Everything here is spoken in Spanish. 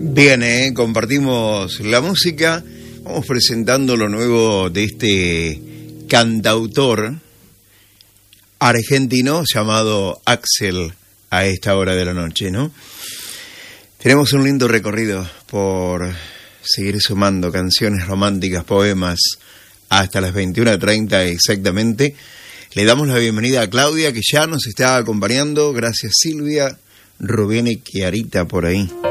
Bien, compartimos la música, vamos presentando lo nuevo de este cantautor argentino llamado Axel a esta hora de la noche, ¿no? Tenemos un lindo recorrido por seguir sumando canciones románticas, poemas, hasta las 21:30 exactamente. Le damos la bienvenida a Claudia, que ya nos está acompañando. Gracias, Silvia, Rubén y Chiarita por ahí.